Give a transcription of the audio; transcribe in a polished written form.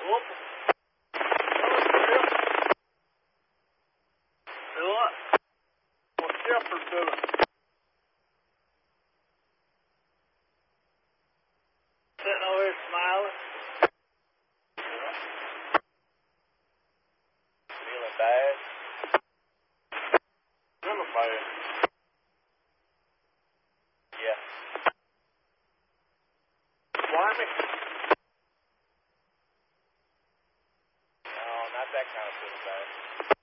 Whoop. Fill up. What's Shepherd doing? Sitting over here smiling. Feeling bad? Feeling bad. Yeah. Slimy? No, not that kind of feeling bad.